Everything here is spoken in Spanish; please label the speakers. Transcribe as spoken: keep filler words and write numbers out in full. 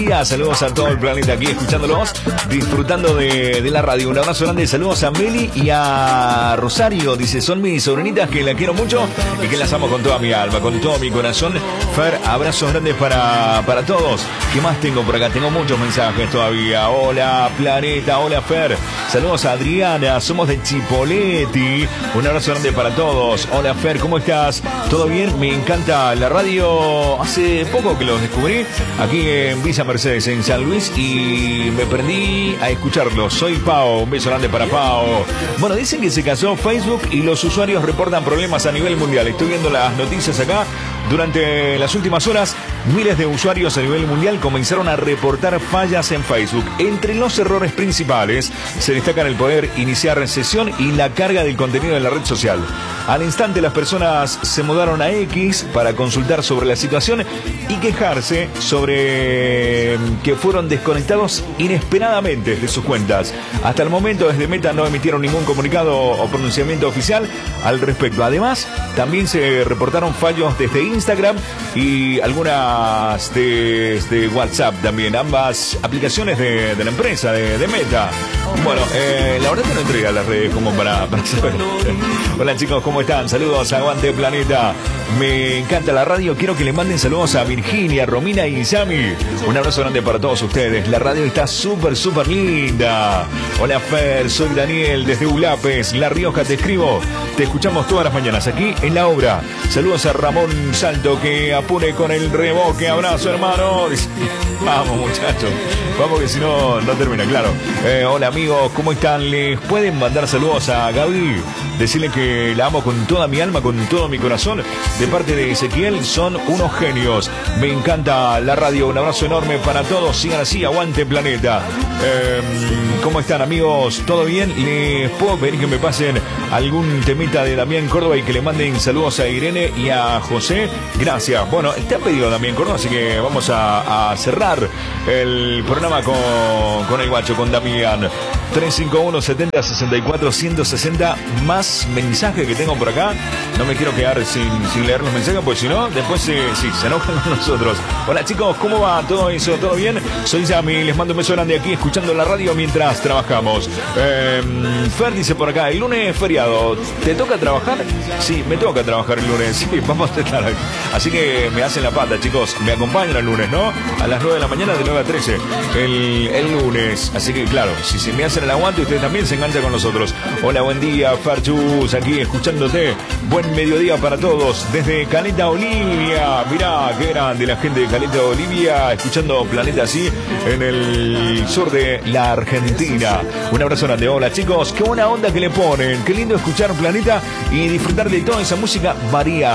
Speaker 1: Saludos a todo el planeta aquí escuchándolos, disfrutando de, de la radio. Un abrazo grande, saludos a Meli y a Rosario. Dice, son mis sobrinitas que la quiero mucho y que las amo con toda mi alma, con todo mi corazón. Fer, abrazos grandes para, para todos. ¿Qué más tengo por acá? Tengo muchos mensajes todavía. Hola planeta, hola Fer. Saludos a Adriana, somos de Chipoleti. Un abrazo grande para todos. Hola Fer, ¿cómo estás? ¿Todo bien? Me encanta la radio. Hace poco que los descubrí aquí en Villa Mercedes, en San Luis, y me prendí a escucharlo. Soy Pau, un beso grande para Pau. Bueno, dicen que se casó Facebook y los usuarios reportan problemas a nivel mundial. Estoy viendo las noticias acá. Durante las últimas horas, miles de usuarios a nivel mundial comenzaron a reportar fallas en Facebook. Entre los errores principales se destacan el poder iniciar sesión y la carga del contenido de la red social. Al instante, las personas se mudaron a X para consultar sobre la situación y quejarse sobre que fueron desconectados inesperadamente de sus cuentas. Hasta el momento, desde Meta no emitieron ningún comunicado o pronunciamiento oficial al respecto. Además, también se reportaron fallos desde Instagram y algunas de, de WhatsApp también, ambas aplicaciones de, de la empresa, de, de Meta. Bueno, eh, la verdad que no entré a las redes como para, para saber. Hola chicos, ¿cómo están? Saludos, aguante planeta. Me encanta la radio, quiero que le manden saludos a Virginia, Romina y Sami. Un abrazo grande para todos ustedes. La radio está súper, súper linda. Hola Fer, soy Daniel desde Ulapes, La Rioja, te escribo. Te escuchamos todas las mañanas aquí en la obra. Saludos a Ramón Salto, que apure con el reboque. Abrazo, hermano. Vamos, muchachos. Vamos, que si no, no termina, claro. Eh, hola, amigos, ¿cómo están? ¿Les pueden mandar saludos a Gaby? Decirle que la amo con toda mi alma, con todo mi corazón. De parte de Ezequiel, son unos genios. Me encanta la radio. Un abrazo enorme para todos. Sigan así, aguante planeta. Eh, ¿Cómo están, amigos? ¿Todo bien? ¿Les puedo pedir que me pasen algún temita de Damián Córdoba y que le manden saludos a Irene y a José? Gracias. Bueno, te ha pedido Damián Córdoba, así que vamos a, a cerrar el programa con, con el guacho, con Damián. tres cinco uno, setenta, sesenta y cuatro, ciento sesenta. Más mensajes que tengo por acá. No me quiero quedar sin, sin leer los mensajes, pues si no, después eh, sí, se enojan con nosotros. Hola chicos, ¿cómo va todo eso? ¿Todo bien? Soy Yami, les mando un beso grande aquí escuchando la radio mientras trabajamos. Eh, Fer dice por acá, el lunes es feriado. ¿Te toca trabajar? Sí, me toca trabajar el lunes. Sí, vamos a estar aquí. Así que me hacen la pata, chicos. Me acompañan el lunes, ¿no? A las nueve de la mañana, de nueve a trece. El, el lunes. Así que claro, si se me hacen el aguante, ustedes también se enganchan con nosotros. Hola, buen día, Farchus, aquí escuchándote. Buen mediodía para todos. Desde Caleta Olivia. Mirá, qué grande la gente de Caleta Olivia, escuchando Planeta así en el sur de la Argentina. Un abrazo grande. Hola, chicos. Qué buena onda que le ponen. Qué lindo escuchar Planeta y disfrutar de toda esa música variada.